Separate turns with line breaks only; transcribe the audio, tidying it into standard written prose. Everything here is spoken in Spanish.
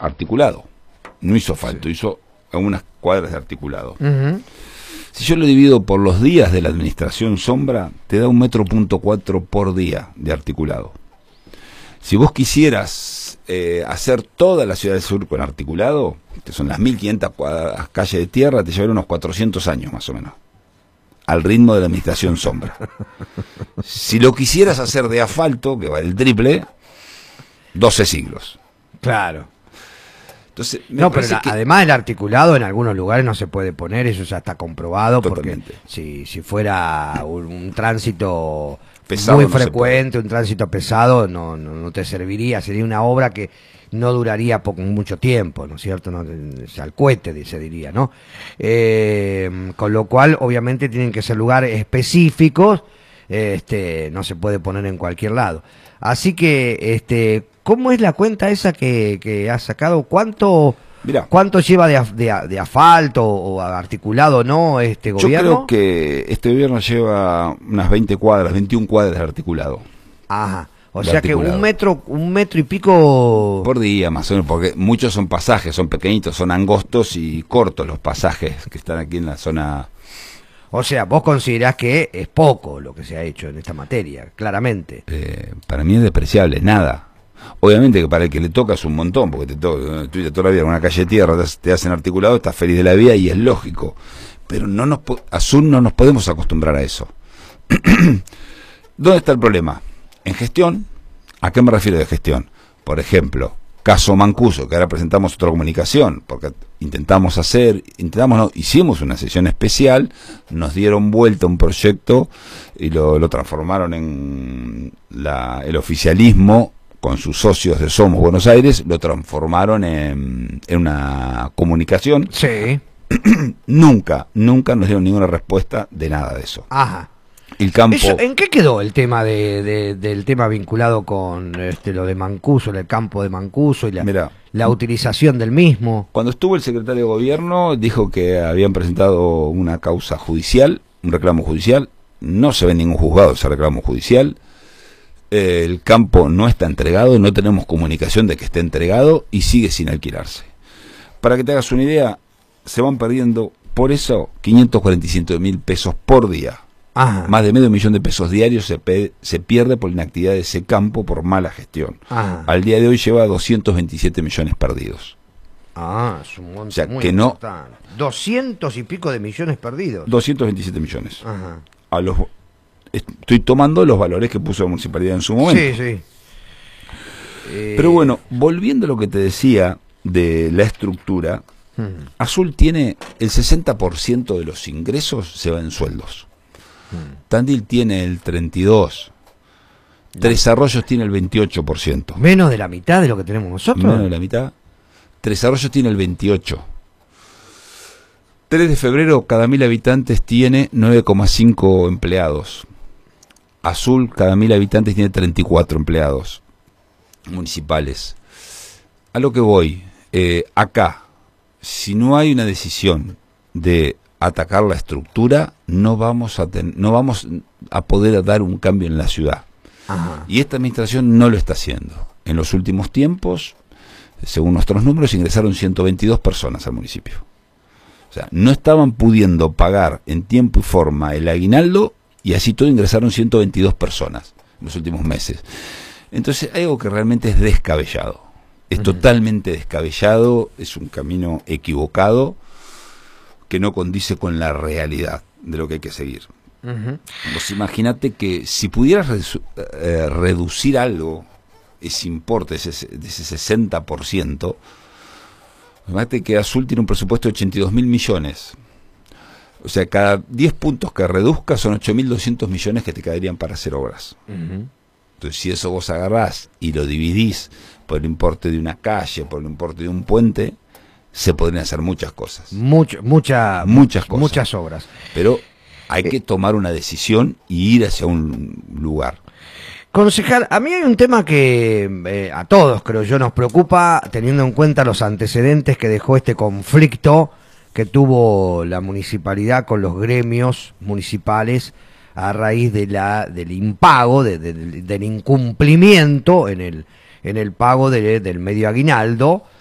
articulado. No hizo asfalto,
Sí.
hizo algunas cuadras de articulado.
Ujú.
Si yo lo divido por los días de la administración Sombra, te da 1,4 m por día de articulado. Si vos quisieras hacer toda la ciudad del sur con articulado, que son las 1.500 calles de tierra, te llevaría unos 400 años más o menos, al ritmo de la administración Sombra. Si lo quisieras hacer de asfalto, que va el triple, 12 siglos.
Claro.
Entonces, me
No, pero
parece que
además el articulado en algunos lugares no se puede poner, eso ya está comprobado,
Totalmente.
porque si fuera un tránsito
Pesado
muy
no se
frecuente, un tránsito pesado, no te serviría, sería una obra que no duraría mucho tiempo, ¿no es cierto? No, al cohete se diría, ¿no? Con lo cual, obviamente, tienen que ser lugares específicos, no se puede poner en cualquier lado. Así que, ¿cómo es la cuenta esa que has sacado? ¿Cuánto lleva de asfalto o articulado, no, este
yo
gobierno?
creo que este gobierno lleva unas 20 cuadras, 21 cuadras de articulado.
Ajá. O
De
sea que
articulado.
un metro y pico
Por día, más o menos, porque muchos son pasajes, son pequeñitos, son angostos y cortos los pasajes que están aquí en la zona.
O sea, vos considerás que es poco lo que se ha hecho en esta materia, claramente.
Para mí es despreciable, nada. Obviamente que para el que le toca es un montón, porque estuviste toda la vida en una calle de tierra, te hacen articulado, estás feliz de la vida y es lógico. Pero a Sur no nos podemos acostumbrar a eso. ¿Dónde está el problema? En gestión. ¿A qué me refiero de gestión? Por ejemplo, caso Mancuso, que ahora presentamos otra comunicación, porque hicimos una sesión especial, nos dieron vuelta un proyecto y lo transformaron en el oficialismo, con sus socios de Somos Buenos Aires, lo transformaron en una comunicación.
Sí.
Nunca nos dieron ninguna respuesta de nada de eso.
Ajá.
El campo.
¿En qué quedó el tema del tema vinculado con lo de Mancuso, el campo de Mancuso y la utilización del mismo?
Cuando estuvo el secretario de Gobierno, dijo que habían presentado una causa judicial, un reclamo judicial. No se ve en ningún juzgado ese reclamo judicial. El campo no está entregado, no tenemos comunicación de que esté entregado y sigue sin alquilarse. Para que te hagas una idea, se van perdiendo por eso 547.000 pesos por día.
Ajá.
Más de $500.000 de pesos diarios se pierde por la inactividad de ese campo por mala gestión.
Ajá.
Al día de hoy lleva 227 millones perdidos.
Es un monto,
O sea,
muy
que no.
importante. 200 y pico de millones perdidos.
227 millones.
Ajá.
Estoy tomando los valores que puso la municipalidad en su momento.
Sí, sí.
Pero bueno, volviendo a lo que te decía de la estructura, Azul tiene el 60% de los ingresos se va en sueldos. Tandil tiene el 32%. Tres Arroyos tiene el 28%.
Menos de la mitad de lo que tenemos nosotros.
Menos de la mitad. Tres Arroyos tiene el 28%. 3 de febrero, cada 1.000 habitantes tiene 9,5 empleados. Azul, cada 1.000 habitantes tiene 34 empleados municipales. A lo que voy, acá, si no hay una decisión de atacar la estructura, no vamos a poder dar un cambio en la ciudad.
Ajá.
Y esta administración no lo está haciendo. En los últimos tiempos, según nuestros números, ingresaron 122 personas al municipio. O sea, no estaban pudiendo pagar en tiempo y forma el aguinaldo y así todo ingresaron 122 personas en los últimos meses. Entonces hay algo que realmente es descabellado. Es totalmente descabellado, es un camino equivocado que no condice con la realidad de lo que hay que seguir. Vos imagínate que si pudieras reducir algo, ese importe de ese 60%, imagínate que Azul tiene un presupuesto de 82.000 millones. O sea, cada 10 puntos que reduzcas son 8.200 millones que te quedarían para hacer obras. Entonces, si eso vos agarrás y lo dividís por el importe de una calle, por el importe de un puente, se podrían hacer muchas cosas.
Muchas cosas. Muchas obras.
Pero hay que tomar una decisión y ir hacia un lugar.
Concejal, a mí hay un tema que a todos, creo yo, nos preocupa, teniendo en cuenta los antecedentes que dejó este conflicto que tuvo la municipalidad con los gremios municipales a raíz del impago, del incumplimiento en el pago del medio aguinaldo,